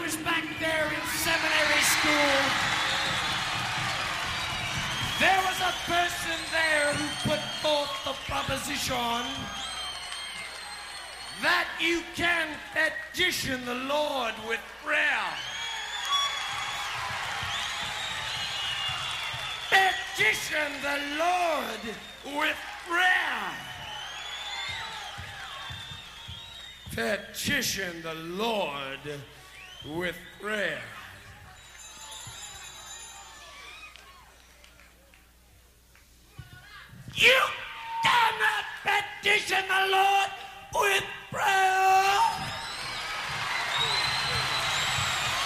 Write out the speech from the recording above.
was back there in seminary school, there was a person there who put forth the proposition that you can petition the Lord with prayer. Petition the Lord with prayer. Petition the Lord with prayer. You cannot petition the Lord with